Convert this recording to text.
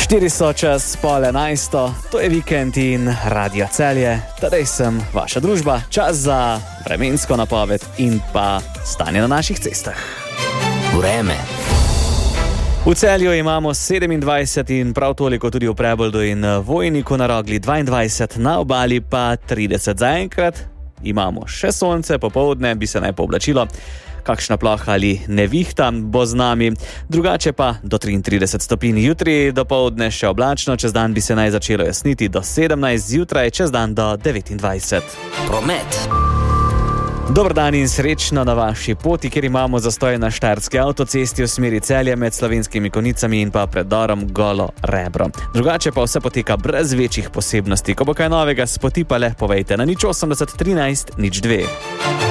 4 so čas pol 11, to je vikend in Radio Celje. Tadej sem vaša družba, čas za vremensko napoved in pa stanje na naših cestah. Vreme. V Celju imamo 27 in prav toliko tudi v Preboldu in Vojniku na Rogli 22, na obali pa 30 zaenkrat. Imamo še sonce, popoldne bi se naj pooblačilo. Kakšna ploha ali nevihta bo z nami, drugače pa do 33 stopinj. Jutri dopoldne še oblačno, čez dan bi se naj začelo jasniti do 17, zjutraj čez dan do 29. Promet. Dober dan in srečno na vaši poti, kjer imamo zastoj na Štajerski avtocesti v smeri Celja med Slovenskimi Konjicami in pa predorom Golo Rebro. Drugače pa vse poteka brez večjih posebnosti. Ko bo kaj novega s poti, pa le povejte na 080 13 02.